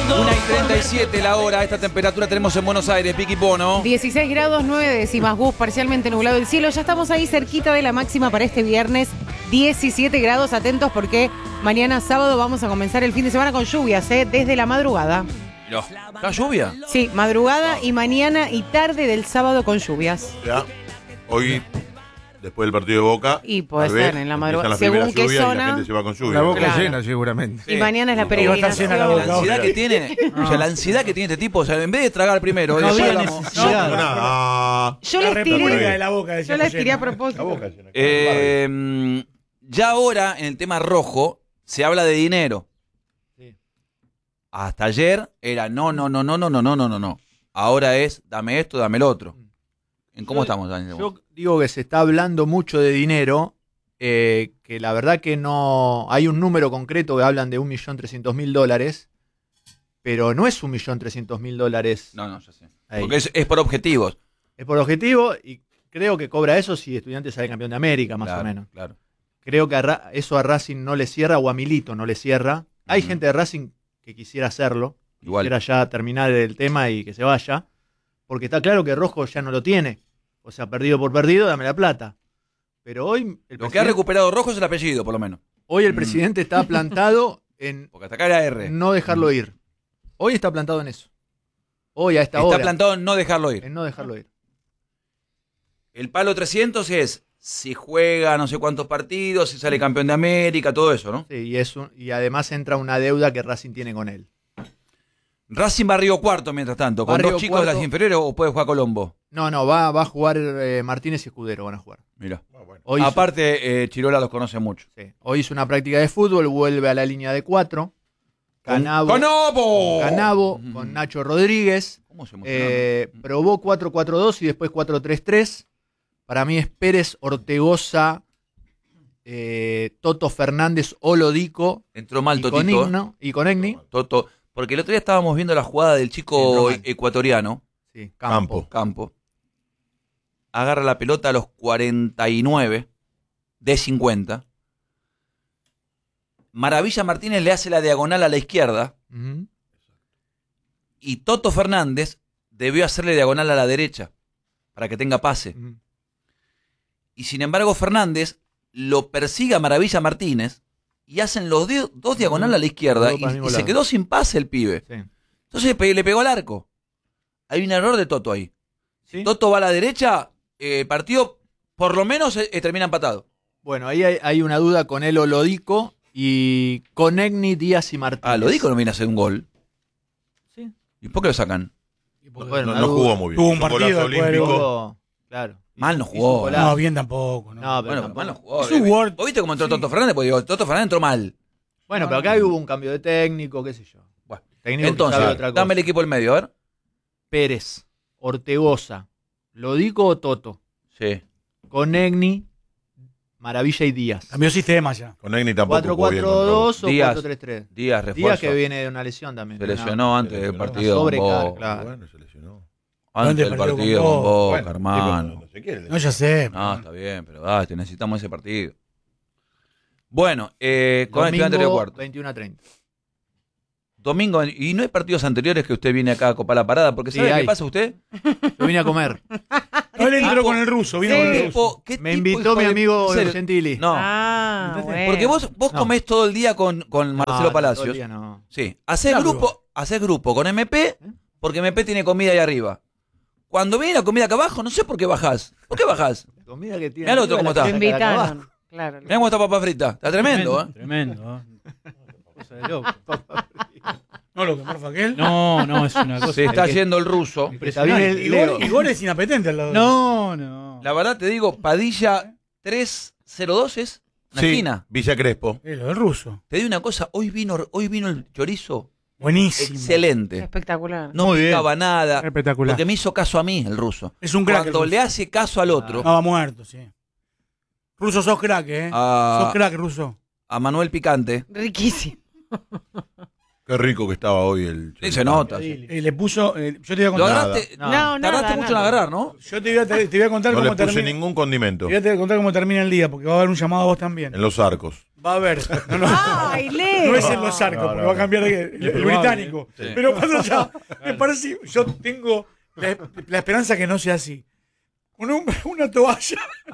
1:37 la hora, esta temperatura tenemos en Buenos Aires, Piqui Pono. 16 grados 9 décimas, Gus, parcialmente nublado el cielo. Ya estamos ahí cerquita de la máxima para este viernes, 17 grados. Atentos porque mañana sábado vamos a comenzar el fin de semana con lluvias, desde la madrugada. No. ¿Está lluvia? Sí, madrugada y mañana y tarde del sábado con lluvias. Ya. Hoy, después del partido de Boca. Y puede tal vez, ser en la madrugada. empiezan las Según qué primeras lluvias y zona. la gente se va con lluvia. La boca Claro. llena, seguramente. Y mañana es la No, peregrinación. la boca La ansiedad que tiene, o sea, la ansiedad que tiene este tipo, o sea, en vez de tragar primero, No después había hablamos. necesidad. No, nada. Yo La les república tiré, de la boca, decía yo les tiré a José, ¿no? La propósito. boca llena. Ya ahora, en el tema rojo, se habla de dinero. Sí. Hasta ayer era no. Ahora es dame esto, dame el otro. ¿En cómo estamos, Daniel? Yo digo que se está hablando mucho de dinero, que la verdad que no hay un número concreto que hablan de $1.300.000, pero no es $1.300.000. No, ya sé. Ahí. Porque es por objetivos. Es por objetivo y creo que cobra eso si Estudiantes sale campeón de América, más Claro, o menos. Claro. Creo que eso a Racing no le cierra o a Milito no le cierra. Hay gente de Racing que quisiera hacerlo, Igual. quisiera ya terminar el tema y que se vaya, porque está claro que Rojo ya no lo tiene. O sea, perdido por perdido, dame la plata. Pero hoy Lo que ha recuperado rojo es el apellido, por lo menos. hoy el presidente está plantado en Porque hasta acá era R. no dejarlo ir. Hoy está plantado en eso. Hoy a esta Está hora. plantado en no dejarlo ir. En no dejarlo ir. El palo 300 es si juega no sé cuántos partidos, si sale campeón de América, todo eso, ¿no? Sí, y además entra una deuda que Racing tiene con él. Racing barrio cuarto, mientras tanto, con Barrio dos chicos de cuarto. las inferiores o puede jugar Colombo. No, va a jugar Martínez y Escudero, van a jugar. Mira. Bueno. Hoy Aparte, Chirola los conoce mucho. sí, hoy hizo una práctica de fútbol, vuelve a la línea de 4. Canabo, ¡Canobo! con Nacho Rodríguez. ¿Cómo se emociona? Probó 4-4-2 y después 4-3-3. Para mí es Pérez, Ortegoza, Toto Fernández, Olodico Entró mal y Totito. y con Egni. Toto. Porque el otro día estábamos viendo la jugada del chico Sí, normal. ecuatoriano, Sí, Campo. Agarra la pelota a los 49 de 50. Maravilla Martínez le hace la diagonal a la izquierda. Ujú. Y Toto Fernández debió hacerle diagonal a la derecha para que tenga pase. Ujú. Y sin embargo Fernández lo persigue a Maravilla Martínez y hacen los dos diagonal a la izquierda Todo para el mismo y se lado. quedó sin pase el pibe. Sí. Entonces le pegó al arco. Hay un error de Toto ahí. ¿Sí? Toto va a la derecha, partido por lo menos termina empatado. Bueno, ahí hay una duda con el Olodico y con Egni, Díaz y Martínez. Lo digo, no viene a hacer un gol. Sí. ¿Y por qué lo sacan? Bueno, No, una no duda. jugó muy bien. Tuvo un Hizo partido golazo después del olímpico. Jugó- Claro. Mal no Hizo jugó. un golazo. No, bien tampoco. ¿no? No, pero Bueno, tampoco. mal no jugó. Es un Word. ¿Vos viste cómo entró Toto Fernández? Porque digo, Toto Fernández entró mal. Bueno, pero acá hubo un cambio de técnico, qué sé yo. Bueno, Técnico que entonces, sabe otra cosa. dame el equipo del medio, a ver. Pérez, Ortegoza, Lodico o Toto, Sí. con Egni, Maravilla y Díaz. Cambió sistema ya. Con Egni tampoco jugó bien. 4-4-2 o Díaz. 4-3-3. Díaz, refuerzo. Díaz que viene de una lesión también. Se lesionó antes del lesionó. partido con Sobrecarga, Boca. claro. Bueno, se lesionó. Antes del Antes del partido partido con con Boca, Bueno, hermano. tipo, no se quiere. No, ya sé. No, está bien, pero dale, necesitamos ese partido. Bueno, con el Estudiante de Domingo, Cuarto. 21-30. Domingo, y no hay partidos anteriores que usted viene acá a copar la parada, porque Sí, ¿sabe qué hay. pasa usted? Yo vine a comer. No, él entró con el ruso. Vino Sí. con el ruso. ¿Qué Me tipo, invitó hijo mi de- amigo en serio? Gentili. No, Bueno. porque vos No. comés todo el día con Marcelo No, todo el Palacios. día no. Sí, hacés Claro. grupo con MP, porque MP tiene comida ahí arriba. Cuando viene la comida acá abajo, no sé por qué bajás. ¿Por qué bajás? La comida que tiene Mirá el otro arriba cómo la está. Te saca de acá abajo. invitaron. Claro. Mirá cómo está papa frita. Está tremendo, ¿eh? Tremendo. Cosa de loco. No, lo que morfa aquel. No, es una cosa. Se está que- yendo el ruso. Está bien el Y Leo. gol, y gol es inapetente al lado. No. La verdad te digo, Padilla 302 es una Sí, esquina. Villa Crespo. Lo del ruso. Te digo una cosa, hoy vino el chorizo Buenísimo. excelente. Espectacular. No picaba nada. Espectacular. Porque me hizo caso a mí el ruso. Es un crack. Cuando el le ruso. hace caso al otro, Estaba muerto, sí. Ruso, sos crack, ¿eh? Ah. Sos crack, ruso. a Manuel Picante, Riquísimo. Qué rico que estaba hoy el. Sí, se nota. Le puso. Yo te voy a Lo contar. agarraste, No, tardaste mucho en agarrar, ¿no? Yo te voy a contar No le cómo puse termina. ningún condimento. Te voy a contar cómo termina el día, porque va a haber un llamado a vos también. En los arcos. Va a haber. No, ¡Ay, Leo! no es en los arcos, porque va a cambiar el británico. Sí. Pero pasa ya. Me parece. Yo tengo la esperanza que no sea así. Una toalla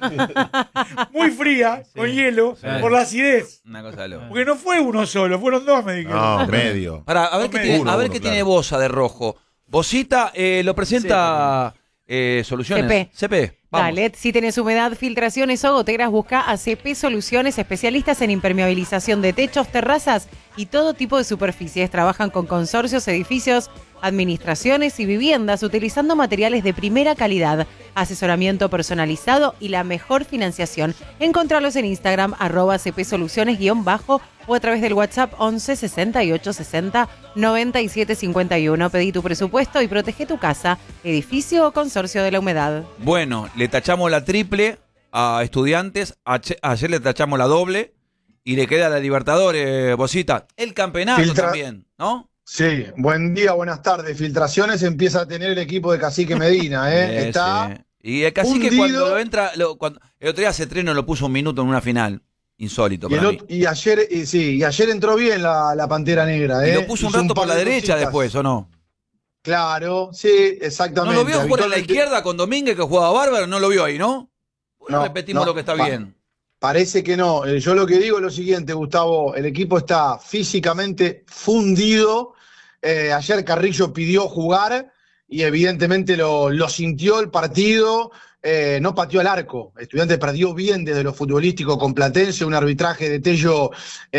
muy fría, con hielo, Sí. por la acidez. Una cosa de loco. Porque no fue uno solo, fueron dos, me dijeron. No, medio. Pará, a ver qué tiene, Uno, a ver uno, qué claro. tiene Bosa de rojo. Bosita lo presenta Soluciones. CP. Vamos. Dale, si tenés humedad, filtraciones o goteras, busca ACP Soluciones, especialistas en impermeabilización de techos, terrazas y todo tipo de superficies. Trabajan con consorcios, edificios, administraciones y viviendas utilizando materiales de primera calidad, asesoramiento personalizado y la mejor financiación. Encontralos en Instagram, @cpsoluciones_ o a través del WhatsApp 11 68 60 97 51. Pedí tu presupuesto y protege tu casa, edificio o consorcio de la humedad. Bueno, le tachamos la triple a Estudiantes, ayer le tachamos la doble y le queda la Libertadores, Bosita. El campeonato también, ¿no? Sí, buen día, buenas tardes. Filtraciones empieza a tener el equipo de Cacique Medina, ¿eh? Está Sí. Y el Cacique hundido. cuando lo entra, el otro día hace Treno lo puso un minuto en una final. Insólito para mí. y ayer entró bien la Pantera Negra, Y ¿eh? lo puso un Hizo rato por par la de derecha cositas. después, ¿o no? Claro, sí, ¿No exactamente. lo vio jugar en la Habitualmente- izquierda con Domínguez que jugaba bárbaro? ¿No lo vio ahí, no? Bueno, No, repetimos no, lo que está pa- bien. Parece que no. Yo lo que digo es lo siguiente, Gustavo. El equipo está físicamente fundido. Ayer Carrillo pidió jugar y evidentemente lo sintió el partido. No pateó al arco. Estudiantes perdió bien desde lo futbolístico con Platense, un arbitraje de Tello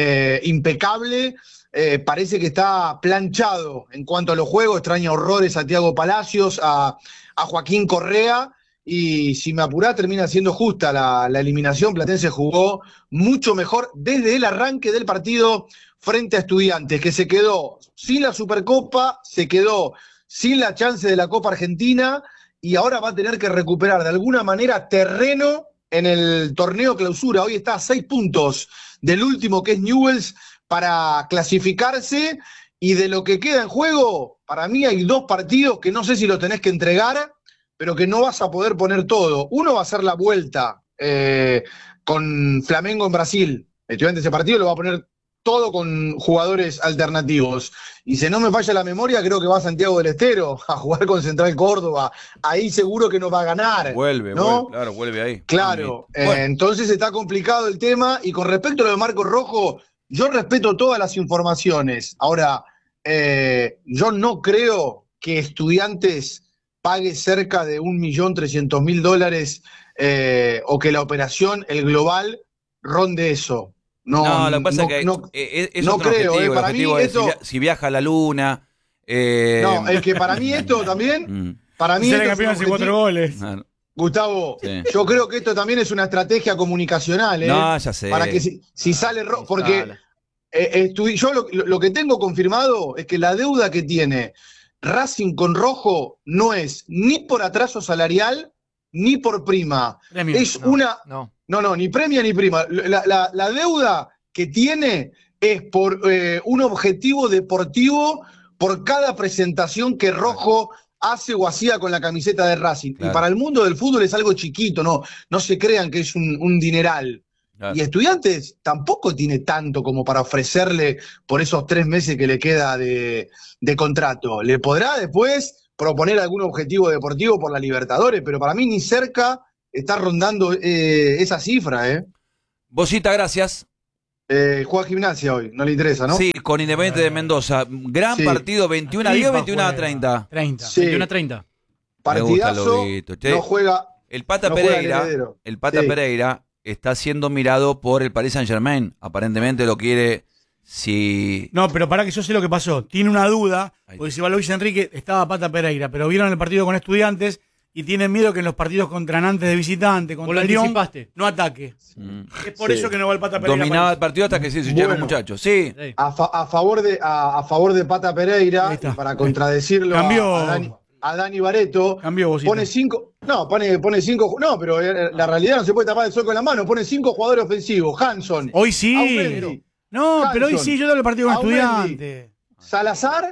impecable. Parece que está planchado en cuanto a los juegos. Extraña horrores a Thiago Palacios, a Joaquín Correa. Y si me apurá, termina siendo justa la eliminación. Platense jugó mucho mejor desde el arranque del partido frente a Estudiantes, que se quedó sin la Supercopa, se quedó sin la chance de la Copa Argentina y ahora va a tener que recuperar de alguna manera terreno en el torneo clausura. Hoy está a 6 puntos del último, que es Newell's, para clasificarse. Y de lo que queda en juego, para mí hay 2 partidos que no sé si los tenés que entregar, pero que no vas a poder poner todo. Uno va a ser la vuelta con Flamengo en Brasil. Estudiantes ese partido lo va a poner todo con jugadores alternativos. Y si no me falla la memoria, creo que va a Santiago del Estero a jugar con Central Córdoba. Ahí seguro que no va a ganar. Vuelve, ¿no? claro, vuelve ahí. Claro, Bueno. entonces está complicado el tema. Y con respecto a lo de Marco Rojo, yo respeto todas las informaciones. Ahora, yo no creo que Estudiantes pague cerca de $1.300.000 o que la operación, el global, ronde eso. No, lo que pasa es que no, es no otro creo, objetivo. El para mí objetivo es esto- si viaja a la luna. no, es que para mí esto también, para mí Sale esto es un campeón hace 4 objetivo- goles. Gustavo, Sí. yo creo que esto también es una estrategia comunicacional, ¿eh? No, ya sé. Para que si sale rojo, porque yo lo que tengo confirmado es que la deuda que tiene Racing con Rojo no es ni por atraso salarial ni por prima. Premio. Es una. No. No, ni premia ni prima. La deuda que tiene es por un objetivo deportivo por cada presentación que Rojo hace o hacía con la camiseta de Racing. Claro. Y para el mundo del fútbol es algo chiquito, no se crean que es un dineral. Claro. Y Estudiantes tampoco tiene tanto como para ofrecerle por esos 3 meses que le queda de contrato. Le podrá después proponer algún objetivo deportivo por la Libertadores, pero para mí ni cerca está rondando esa cifra, ¿eh? Bosita, gracias. Juega Gimnasia hoy, no le interesa, ¿no? Sí, con Independiente de Mendoza. Gran Sí. partido, 21 a 10, 21 a 30. 30. Sí. 21-30. Partidazo, Loguito, che. no juega. El Pata No juega Pereira, Heredero. el Pata Sí. Pereira está siendo mirado por el Paris Saint-Germain. Aparentemente lo quiere si... No, pero para que yo sé lo que pasó. Tiene una duda, Ahí. porque si va Luis Enrique, estaba Pata Pereira, pero vieron el partido con Estudiantes y tienen miedo que en los partidos contra Nantes de visitante, Vos contra lo Lyon, anticipaste. no ataque. Mm. Es por Sí. eso que no va el Pata Pereira. Dominaba el parece. partido hasta que se hicieron Bueno. muchachos. Sí. Sí. A favor de Pata Ahí Pereira, está. para contradecirlo Cambió. a Dani Bareto, Cambió Bosita. pone 5. No, pone 5. No, pero la realidad no se puede tapar el sol con la mano. Pone 5 jugadores ofensivos. Hanson. Hoy sí. Aumendi, No, pero hoy Hanson, sí, yo doy el partido con Aumendi. Estudiantes. Salazar,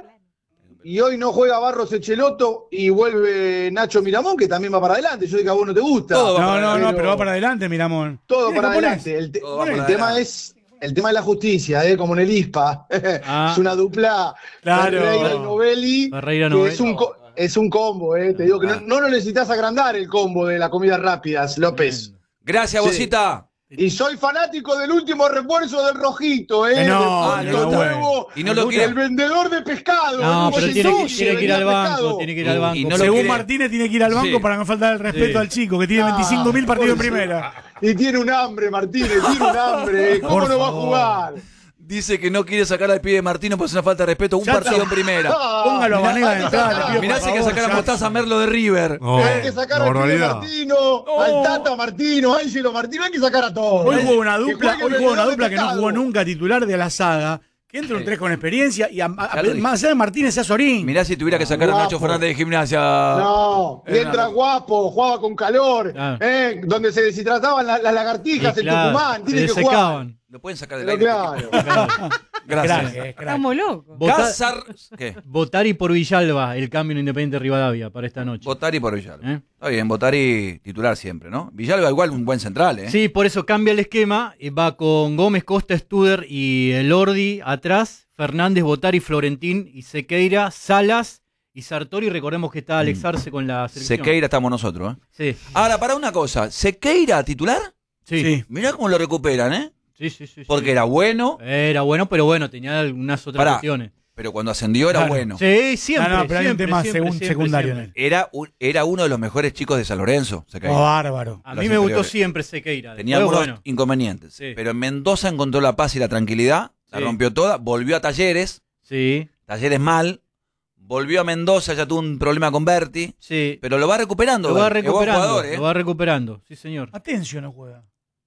y hoy no juega Barros Echeloto y vuelve Nacho Miramón, que también va para adelante. Yo sé que a vos no te gusta. Todo va No, pero va para adelante, Miramón. Todo ¿Qué para japonés? adelante. Todo va para El tema adelante. es la justicia, como en el ISPA. Es una dupla. Claro. Ferreira y Novelli. Ferreira, Que Novelli. es un combo, Te digo que no lo necesitas agrandar el combo de las comidas rápidas, López. Gracias, Sí. Bocita. Y soy fanático del último refuerzo del Rojito, Que no, del no, Punto bueno. Nuevo, Y no lo quiere- el vendedor de pescado. No, el pero tiene Moisés que ir al vendía banco, pescado. tiene que ir al banco. Y no lo Según quiere- Martínez, tiene que ir al banco Sí. para no faltar el respeto Sí. al chico, que tiene 25.000 partidos en por primera. Y tiene un hambre, Martínez, tiene un hambre. ¿Cómo Por no va a favor. jugar? Dice que no quiere sacar al pibe Martino por una falta de respeto. Un Ya partido está. en primera. Póngalo a Vanega de entrada, le pido, Mirá por si hay que favor, sacar a ya. Mostaza Merlo de River. No, Hay que sacar al pibe barbaridad. Martino, al Tata Martino, a Ángelo Martino, hay que sacar a todos. Hoy jugó una Que dupla, juegue hoy el jugó una vendedor de dupla que no pescado. jugó nunca titular de la saga. Que entre un 3 con experiencia y Ya lo dije. más allá de Martínez sea Sorín. Mirá si tuviera que sacar a Nacho Guapo. Fernández de Gimnasia. No, Es mientras una- guapo, jugaba con calor, Claro. donde se deshidrataban las lagartijas Sí, en claro, Tucumán, se tiene que jugar. desecaban. Lo pueden sacar del Pero aire. claro. Gracias. Crack. Estamos locos. Cazar. ¿Qué? Botari por Villalba, el cambio en Independiente Rivadavia para esta noche. Botari por Villalba. ¿Eh? Está bien, Botari titular siempre, ¿no? Villalba igual un buen central, ¿eh? Sí, por eso cambia el esquema. Va con Gómez, Costa, Studer y el Lordi atrás. Fernández, Botari, Florentín y Sequeira, Salas y Sartori. Recordemos que está Alex Arce con la selección. Sequeira estamos nosotros, ¿eh? Sí, Ahora, para una cosa. ¿Sequeira titular? sí, Sí. Mirá cómo lo recuperan, ¿eh? sí. Porque era bueno, Era bueno, pero bueno, tenía algunas otras Pará. cuestiones. pero cuando ascendió era Claro. bueno. Sí, siempre. No, pero hay un siempre, tema siempre, secundario siempre. en él. Era uno de los mejores chicos de San Lorenzo, Sequeira. Oh, bárbaro. A Las mí me gustó inferiores. siempre Sequeira. Tenía Después, algunos bueno, inconvenientes. Sí. Pero en Mendoza encontró la paz y la tranquilidad. La Sí. rompió toda. Volvió a Talleres. sí, Talleres mal. Volvió a Mendoza, ya tuvo un problema con Berti. sí. Pero lo va recuperando. Lo va Berti. Es buen recuperando, jugador, ¿eh? lo va recuperando, sí señor. Atención, no juega.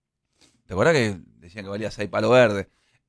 ¿Te acuerdas que decían que valía 6 palos verdes?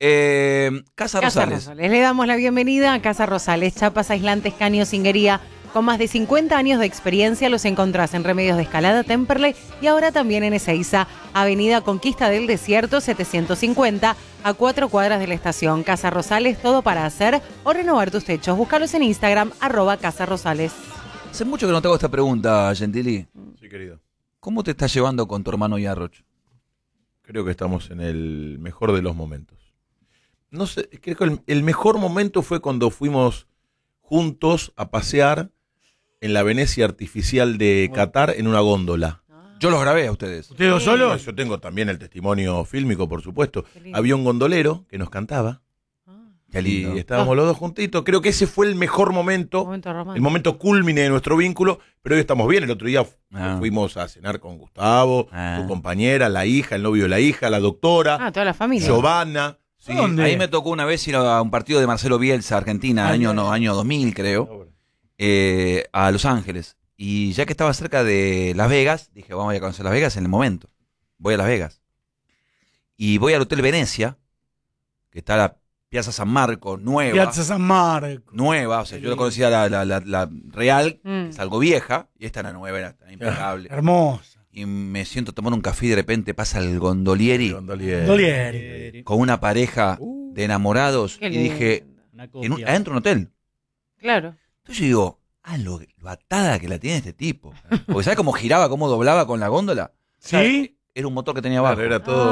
Casa Casa Rosales. Rosales. Le damos la bienvenida a Casa Rosales, chapas aislantes, caños, cinguería. Con más de 50 años de experiencia los encontrás en Remedios de Escalada, Temperley y ahora también en Ezeiza, Avenida Conquista del Desierto 750, a 4 cuadras de la estación. Casa Rosales, todo para hacer o renovar tus techos. Búscalos en Instagram, @Casa Rosales. Hace mucho que no te hago esta pregunta, Gentili. Sí, querido. ¿Cómo te estás llevando con tu hermano Yarroch? Creo que estamos en el mejor de los momentos. No sé, creo que el mejor momento fue cuando fuimos juntos a pasear en la Venecia artificial de Qatar en una góndola. Yo los grabé a ustedes. ¿Ustedes dos solos? Yo tengo también el testimonio fílmico, por supuesto. Qué lindo. Había un gondolero que nos cantaba Qué y lindo. estábamos los dos juntitos. Creo que ese fue el mejor momento, Momento el romántico. momento culmine de nuestro vínculo, pero hoy estamos bien. El otro día Ah. fuimos a cenar con Gustavo, Ah. su compañera, la hija, el novio de la hija, la doctora, Ah, toda la familia. Giovanna. Sí. ¿Dónde? Ahí me tocó una vez ir a un partido de Marcelo Bielsa, Argentina, año 2000 creo, a Los Ángeles. Y ya que estaba cerca de Las Vegas, dije, vamos a ir a conocer Las Vegas en el momento. Voy a Las Vegas. Y voy al Hotel Venecia, que está la Piazza San Marco, nueva. Piazza San Marco. Nueva, o sea, yo lo conocía la Real, Mm. es algo vieja, y esta era nueva, era impecable. Hermosa. Y me siento a tomar un café y de repente pasa el gondolieri Dolieri. con una pareja de enamorados Qué y dije, Una en copia. adentro de un hotel. Claro. Entonces yo digo, lo atada que la tiene este tipo. Porque ¿sabes cómo giraba, cómo doblaba con la góndola? ¿Sí? Era un motor que tenía abajo. Claro, era todo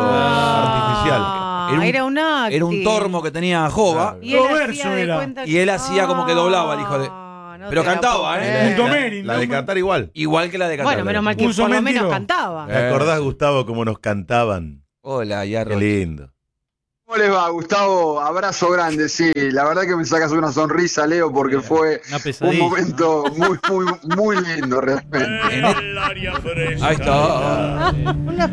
Ah, Era un- era una. Era un tormo que tenía Jova. Claro. Y él Roverso hacía de era. cuenta Y él hacía como que doblaba, el hijo de- no Pero te la cantaba, puedo ¿eh? creer. Punto Meri, La de ¿no? Qatar igual. Igual que la de Qatar. Bueno, menos mal que Puso por lo menos mentiro. cantaba. ¿Te acordás, Gustavo, cómo nos cantaban? Hola, Qué Yarro. lindo. ¿Cómo les va, Gustavo? Abrazo grande, sí. La verdad que me sacas una sonrisa, Leo, porque fue Una un pesadilla. momento muy lindo, realmente. Ahí está. Una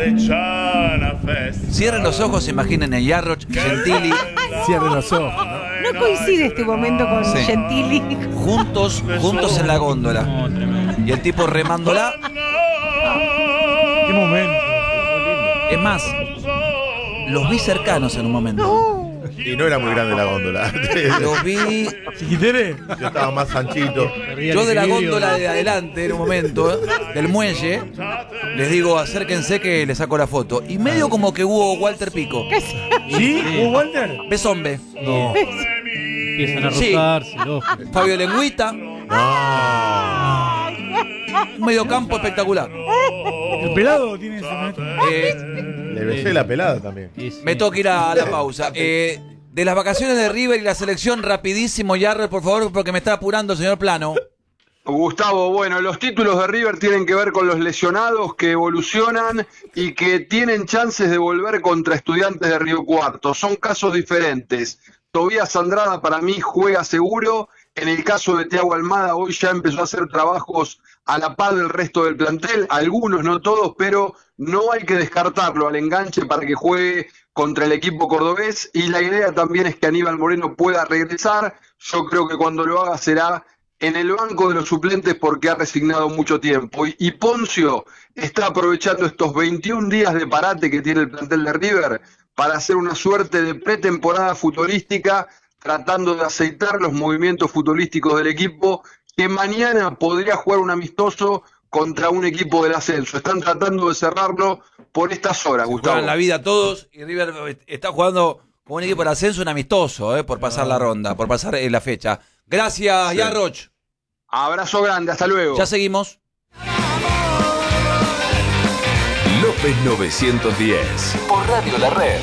Cierren los ojos, imaginen a Yarroch, Gentili, Cierren los ojos. No coincide este momento con Sí. Gentili. juntos en la góndola. No, tremendo. Y el tipo remándola. Qué momento. Es más, los vi cercanos en un momento. Y no era muy grande la góndola. Los vi. Chiquitere. Yo estaba más anchito. Perdía Yo el de la equilibrio. góndola de adelante, en un momento, del muelle, les digo, acérquense que les saco la foto. Y medio como que hubo Walter Pico. ¿Sí? ¿Hubo Walter? Besombe. No. Empiezan a Sí. rozarse, lógico. Fabio Lengüita. Un mediocampo espectacular. El pelado tiene ese momento. Le besé la pelada también. Me tengo que ir a la pausa. De las vacaciones de River y la selección, rapidísimo, Yarrer, por favor, porque me está apurando el señor Plano. Gustavo, bueno, los títulos de River tienen que ver con los lesionados que evolucionan y que tienen chances de volver contra Estudiantes de Río Cuarto. Son casos diferentes. Tobías Andrada para mí juega seguro. En el caso de Thiago Almada, hoy ya empezó a hacer trabajos a la par del resto del plantel. Algunos, no todos, pero no hay que descartarlo al enganche para que juegue contra el equipo cordobés. Y la idea también es que Aníbal Moreno pueda regresar. Yo creo que cuando lo haga será en el banco de los suplentes porque ha resignado mucho tiempo. Y Poncio está aprovechando estos 21 días de parate que tiene el plantel de River para hacer una suerte de pretemporada futbolística, tratando de aceitar los movimientos futbolísticos del equipo, que mañana podría jugar un amistoso contra un equipo del ascenso. Están tratando de cerrarlo por estas horas, Gustavo. Juegan la vida todos y River está jugando con un equipo del ascenso, un amistoso, por pasar la ronda, por pasar la fecha. Gracias, sí. Yarroch. Abrazo grande, hasta luego. Ya seguimos. López 910 por Radio La Red.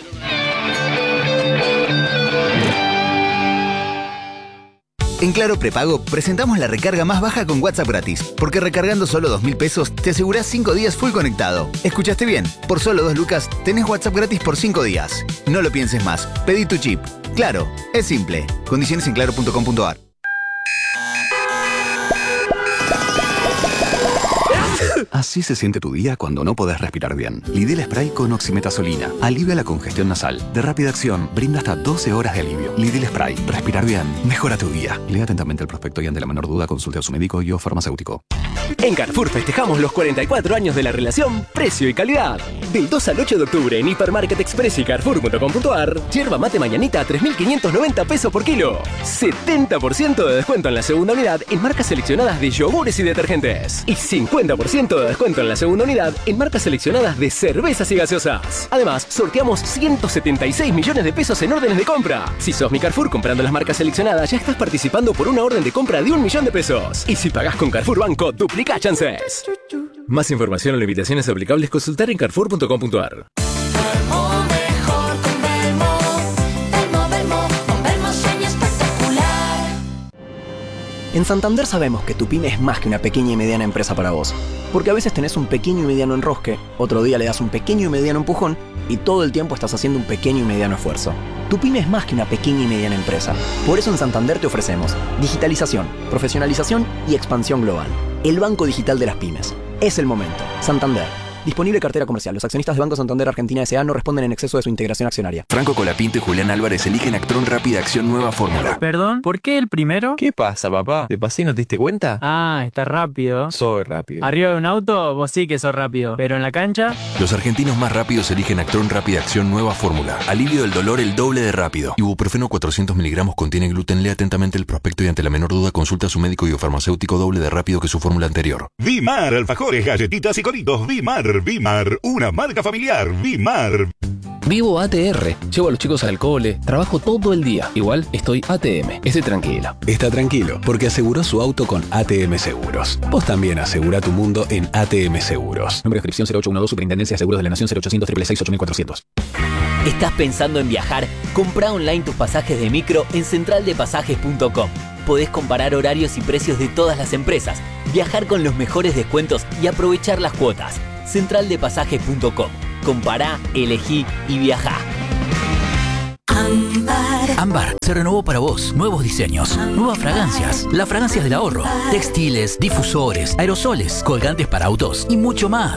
En Claro Prepago presentamos la recarga más baja con WhatsApp gratis, porque recargando solo 2.000 pesos te asegurás 5 días full conectado. ¿Escuchaste bien? Por solo 2 lucas tenés WhatsApp gratis por 5 días. No lo pienses más, pedí tu chip. Claro, es simple. Condiciones en claro.com.ar. Así se siente tu día cuando no podés respirar bien. Lidl Spray con oximetazolina. Alivia la congestión nasal. De rápida acción, brinda hasta 12 horas de alivio. Lidl Spray. Respirar bien. Mejora tu día. Lea atentamente el prospecto y ante la menor duda consulte a su médico y o farmacéutico. En Carrefour festejamos los 44 años de la relación precio y calidad. Del 2 al 8 de octubre en Hipermarket Express y Carrefour.com.ar, yerba mate mañanita a 3.590 pesos por kilo. 70% de descuento en la segunda unidad en marcas seleccionadas de yogures y detergentes. Y 50% de descuento en la segunda unidad en marcas seleccionadas de cervezas y gaseosas. Además, sorteamos 176 millones de pesos en órdenes de compra. Si sos mi Carrefour comprando las marcas seleccionadas, ya estás participando por una orden de compra de 1 millón de pesos. Y si pagás con Carrefour Banco, duplica chances. Más información o limitaciones aplicables, consultar en Carrefour.com.ar. En Santander sabemos que tu pyme es más que una pequeña y mediana empresa para vos. Porque a veces tenés un pequeño y mediano enrosque, otro día le das un pequeño y mediano empujón y todo el tiempo estás haciendo un pequeño y mediano esfuerzo. Tu pyme es más que una pequeña y mediana empresa. Por eso en Santander te ofrecemos digitalización, profesionalización y expansión global. El banco digital de las pymes. Es el momento. Santander. Disponible cartera comercial. Los accionistas de Banco Santander Argentina S.A. no responden en exceso de su integración accionaria. Franco Colapinto y Julián Álvarez eligen Actron Rápida Acción Nueva Fórmula. ¿Perdón? ¿Por qué el primero? ¿Qué pasa, papá? ¿Te pasé y no te diste cuenta? Ah, está rápido. Soy rápido. Arriba de un auto, vos sí que sos rápido. Pero en la cancha... Los argentinos más rápidos eligen Actron Rápida Acción Nueva Fórmula. Alivio del dolor el doble de rápido. Ibuprofeno 400 miligramos contiene gluten. Lee atentamente el prospecto y ante la menor duda consulta a su médico y o farmacéutico doble de rápido que su fórmula anterior. Vimar, alfajores, galletitas y coritos. Vimar, una marca familiar. Vimar. Vivo ATR, llevo a los chicos al cole, trabajo todo el día. Igual estoy ATM, esté tranquilo. Está tranquilo, porque aseguró su auto con ATM Seguros. Vos también asegura tu mundo en ATM Seguros. Número de inscripción 0812, Superintendencia de Seguros de la Nación 0800 666 8400. ¿Estás pensando en viajar? Comprá online tus pasajes de micro en centraldepasajes.com. Podés comparar horarios y precios de todas las empresas, viajar con los mejores descuentos y aprovechar las cuotas. Centraldepasajes.com. Compará, elegí y viajá. Ámbar se renovó para vos. Nuevos diseños, nuevas fragancias, las fragancias del ahorro, textiles, difusores, aerosoles, colgantes para autos y mucho más.